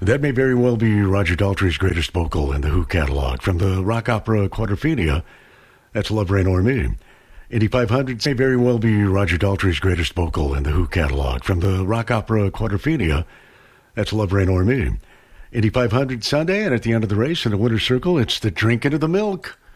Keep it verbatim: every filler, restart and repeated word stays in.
That may very well be Roger Daltrey's greatest vocal in the Who catalog. From the rock opera Quadrophenia, that's Love, Rain, or Me. Indy five hundred may very well be Roger Daltrey's greatest vocal in the Who catalog. From the rock opera Quadrophenia, that's Love, Rain, or Me. Indy five hundred Sunday, and at the end of the race in the winner's circle, it's the Drinking of the Milk.